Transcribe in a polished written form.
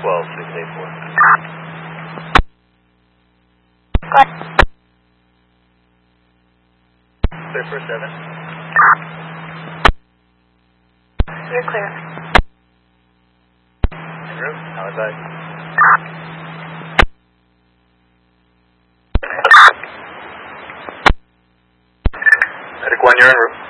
684. Clear for 7. You're clear. En route, how advised? Medic 1, you're en route.